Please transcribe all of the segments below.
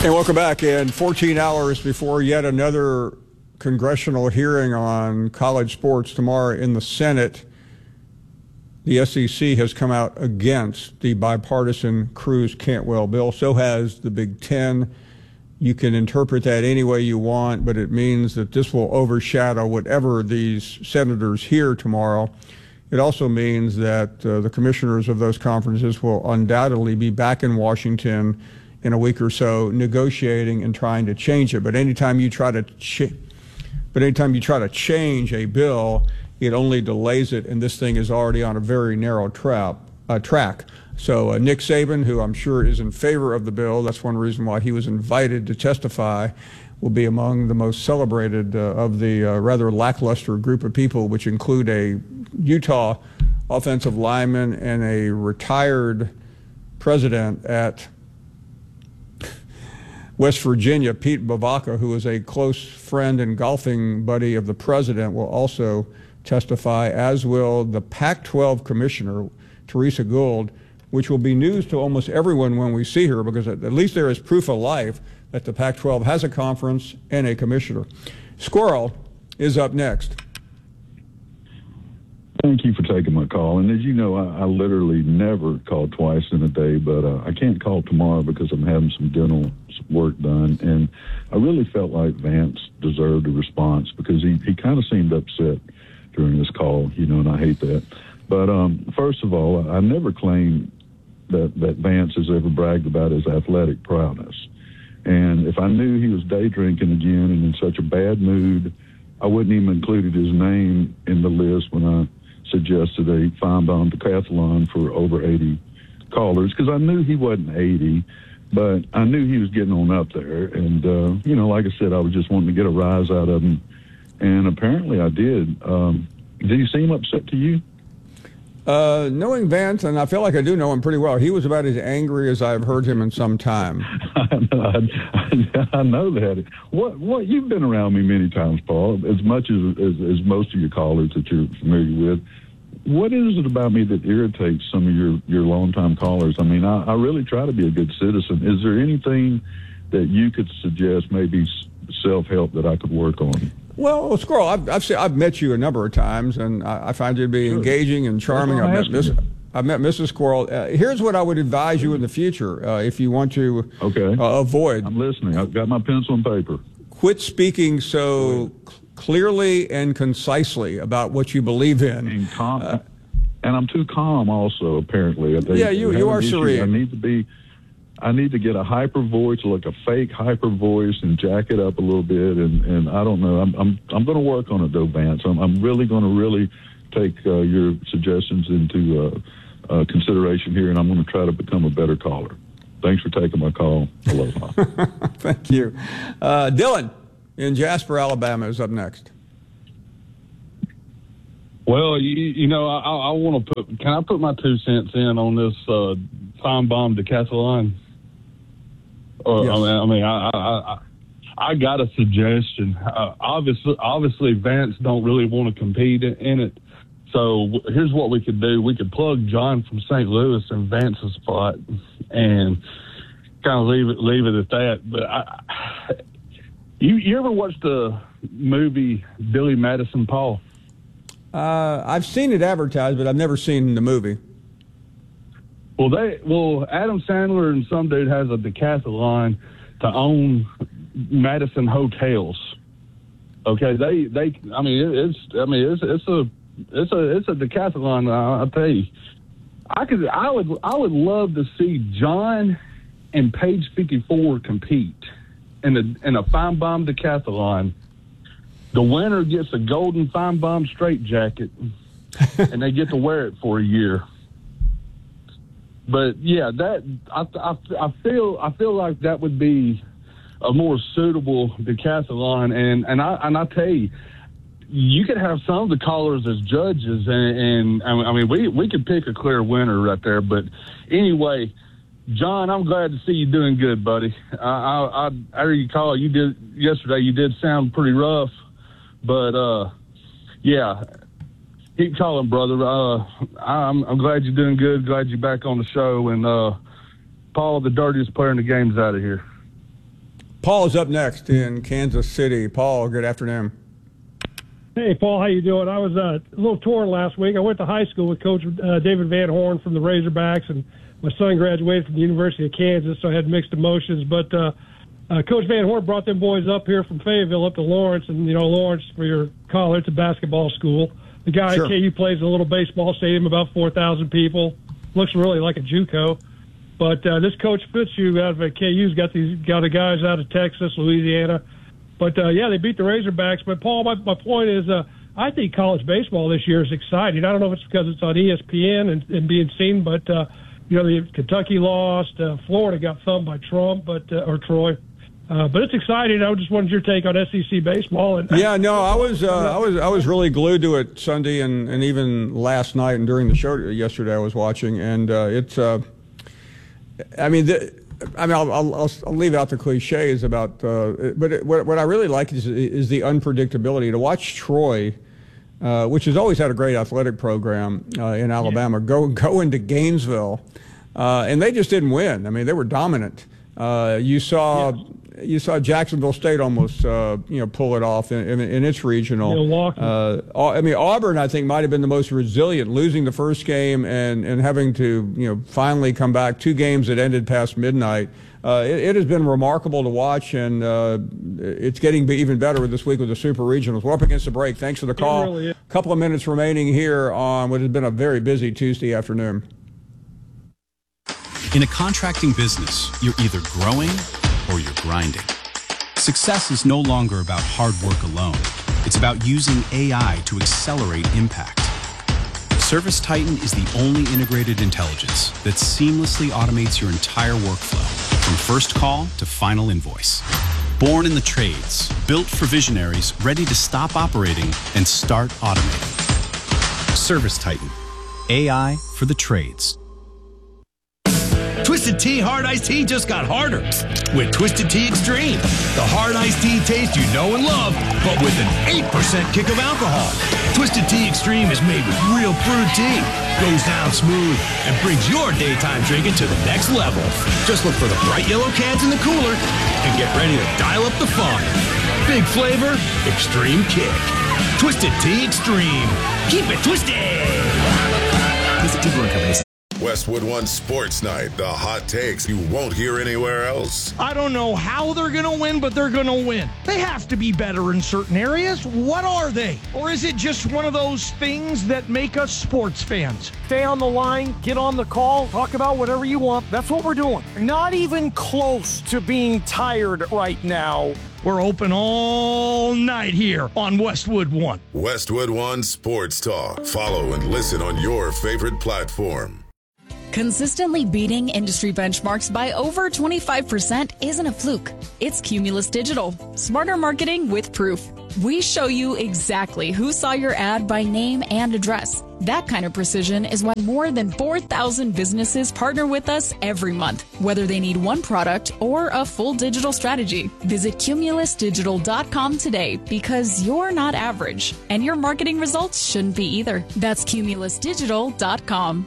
And welcome back. And 14 hours before yet another congressional hearing on college sports tomorrow in the Senate, the SEC has come out against the bipartisan Cruz-Cantwell bill. So has the Big Ten. You can interpret that any way you want, but it means that this will overshadow whatever these senators hear tomorrow. It also means that the commissioners of those conferences will undoubtedly be back in Washington in a week or so negotiating and trying to change it. But anytime you try to change a bill, it only delays it, and this thing is already on a very narrow track. So Nick Saban, who I'm sure is in favor of the bill, that's one reason why he was invited to testify, will be among the most celebrated of the rather lackluster group of people, which include a Utah offensive lineman and a retired president at West Virginia, Pete Bavacca, who is a close friend and golfing buddy of the president, will also testify, as will the Pac-12 commissioner, Teresa Gould, which will be news to almost everyone when we see her, because at least there is proof of life that the Pac-12 has a conference and a commissioner. Squirrel is up next. Thank you for taking my call. And as you know, I literally never call twice in a day, but I can't call tomorrow because I'm having some dental work done. And I really felt like Vance deserved a response because he kind of seemed upset during this call, and I hate that. But first of all, I never claimed that Vance has ever bragged about his athletic prowess. And if I knew he was day drinking again and in such a bad mood, I wouldn't even included his name in the list when I suggested a Feinbaum decathlon for over 80 callers, because I knew he wasn't 80, but I knew he was getting on up there. And, like I said, I was just wanting to get a rise out of him. And apparently I did. Did he seem upset to you? Knowing Vance, and I feel like I do know him pretty well, he was about as angry as I've heard him in some time. I know that. What you've been around me many times, Paul, as much as most of your callers that you're familiar with. What is it about me that irritates some of your longtime callers? I mean, I really try to be a good citizen. Is there anything that you could suggest, maybe self-help, that I could work on? Well, Squirrel, I've met you a number of times, and I find you to be engaging and charming. I've met Mrs. Squirrel. Here's what I would advise you in the future if you want to avoid. I'm listening. I've got my pencil and paper. Quit speaking so clearly and concisely about what you believe in. And I'm too calm also, apparently. You are serene. I need to get a hyper voice, like a fake hyper voice, and jack it up a little bit. And I don't know. I'm going to work on it, though, Vance. I'm really going to take your suggestions into consideration here, and I'm going to try to become a better caller. Thanks for taking my call. Aloha. Thank you. Dylan in Jasper, Alabama is up next. Well, I want to can I put my 2 cents in on this Feinbaum decathlon? Yes. I got a suggestion. Obviously, Vance don't really want to compete in it. So here's what we could do. We could plug John from St. Louis in Vance's spot and kind of leave it at that. But you ever watched the movie Billy Madison, Paul? I've seen it advertised, but I've never seen the movie. Well, Adam Sandler and some dude has a decathlon to own Madison hotels. Okay, it's a decathlon. I'll tell you, I would love to see John and Page 54 compete in a Feinbaum decathlon. The winner gets a golden Feinbaum straitjacket, and they get to wear it for a year. But yeah, I feel like that would be a more suitable decathlon, and I tell you, you could have some of the callers as judges, and I mean we could pick a clear winner right there. But anyway, John, I'm glad to see you doing good, buddy. I heard you call. You did yesterday. You did sound pretty rough, but yeah. Keep calling, brother. I'm glad you're doing good. Glad you're back on the show. And Paul, the dirtiest player in the game, is out of here. Paul is up next in Kansas City. Paul, good afternoon. Hey, Paul, how you doing? I was a little torn last week. I went to high school with Coach David Van Horn from the Razorbacks, and my son graduated from the University of Kansas, so I had mixed emotions. But Coach Van Horn brought them boys up here from Fayetteville up to Lawrence, and, Lawrence, for your caller, it's a basketball school. The guy at KU plays in a little baseball stadium, about 4,000 people. Looks really like a JUCO. But this Coach Fitzhugh out of KU's got the guys out of Texas, Louisiana. But, they beat the Razorbacks. But, Paul, my point is I think college baseball this year is exciting. I don't know if it's because it's on ESPN and being seen, but, Kentucky lost. Florida got thumped by Trump, or Troy. But it's exciting. I just wanted your take on SEC baseball. I was really glued to it Sunday and even last night and during the show yesterday I was watching, and it's. I'll leave out the cliches about. But what I really like is the unpredictability. To watch Troy, which has always had a great athletic program in Alabama, go into Gainesville, and they just didn't win. I mean, they were dominant. You saw Jacksonville State almost, pull it off in its regional. Auburn, I think, might have been the most resilient, losing the first game and having to, finally come back. 2 games that ended past midnight. It has been remarkable to watch, and it's getting even better this week with the Super Regionals. We're up against the break. Thanks for the call. Really is. Couple of minutes remaining here on what has been a very busy Tuesday afternoon. In a contracting business, you're either growing or you're grinding. Success is no longer about hard work alone. It's about using AI to accelerate impact. ServiceTitan is the only integrated intelligence that seamlessly automates your entire workflow, from first call to final invoice. Born in the trades, built for visionaries ready to stop operating and start automating. ServiceTitan, AI for the trades. Twisted Tea Hard Iced Tea just got harder with Twisted Tea Extreme. The hard iced tea taste you know and love, but with an 8% kick of alcohol. Twisted Tea Extreme is made with real brewed tea, goes down smooth, and brings your daytime drinking to the next level. Just look for the bright yellow cans in the cooler and get ready to dial up the fun. Big flavor, extreme kick. Twisted Tea Extreme. Keep it twisted. Visit Tea Brewing Company. Westwood One Sports Night, the hot takes you won't hear anywhere else. I don't know how they're going to win, but they're going to win. They have to be better in certain areas. What are they? Or is it just one of those things that make us sports fans? Stay on the line, get on the call, talk about whatever you want. That's what we're doing. Not even close to being tired right now. We're open all night here on Westwood One. Westwood One Sports Talk. Follow and listen on your favorite platform. Consistently beating industry benchmarks by over 25% isn't a fluke. It's Cumulus Digital. Smarter marketing with proof. We show you exactly who saw your ad by name and address. That kind of precision is why more than 4,000 businesses partner with us every month, whether they need one product or a full digital strategy. Visit cumulusdigital.com today, because you're not average, and your marketing results shouldn't be either. That's cumulusdigital.com.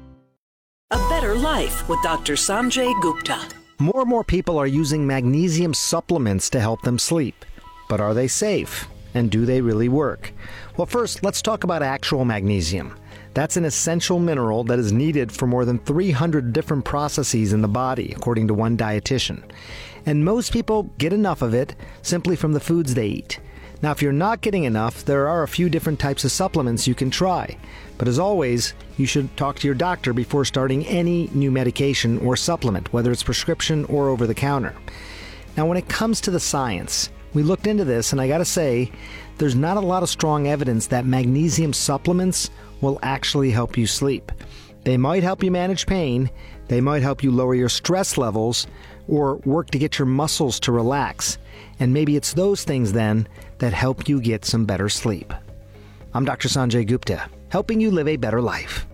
A better life with Dr. Sanjay Gupta. More and more people are using magnesium supplements to help them sleep. But are they safe? And do they really work? Well, first, let's talk about actual magnesium. That's an essential mineral that is needed for more than 300 different processes in the body, according to one dietitian. And most people get enough of it simply from the foods they eat. Now, if you're not getting enough, there are a few different types of supplements you can try. But as always, you should talk to your doctor before starting any new medication or supplement, whether it's prescription or over the counter. Now, when it comes to the science, we looked into this, and I gotta say, there's not a lot of strong evidence that magnesium supplements will actually help you sleep. They might help you manage pain, they might help you lower your stress levels, or work to get your muscles to relax. And maybe it's those things then that help you get some better sleep. I'm Dr. Sanjay Gupta, helping you live a better life.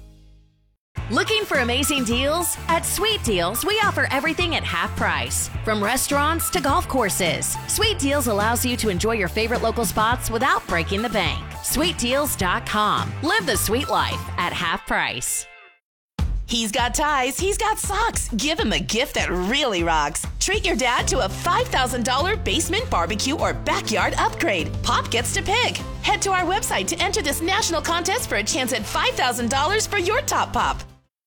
Looking for amazing deals? At Sweet Deals, we offer everything at half price. From restaurants to golf courses, Sweet Deals allows you to enjoy your favorite local spots without breaking the bank. SweetDeals.com. Live the sweet life at half price. He's got ties, he's got socks. Give him a gift that really rocks. Treat your dad to a $5,000 basement barbecue or backyard upgrade. Pop gets to pick. Head to our website to enter this national contest for a chance at $5,000 for your top pop.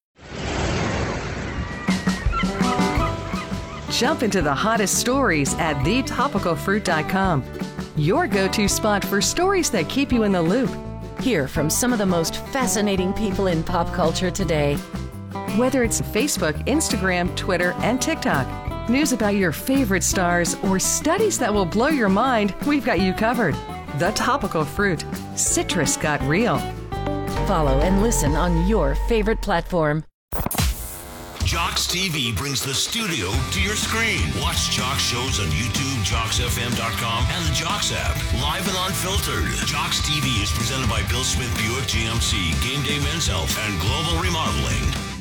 Jump into the hottest stories at thetopicalfruit.com. Your go-to spot for stories that keep you in the loop. Hear from some of the most fascinating people in pop culture today. Whether it's Facebook, Instagram, Twitter, and TikTok, news about your favorite stars, or studies that will blow your mind, we've got you covered. The Topical Fruit. Citrus got real. Follow and listen on your favorite platform. Jocks TV brings the studio to your screen. Watch Jocks shows on YouTube, JocksFM.com, and the Jocks app. Live and unfiltered. Jocks TV is presented by Bill Smith Buick GMC, Game Day Men's Health, and Global Remodeling.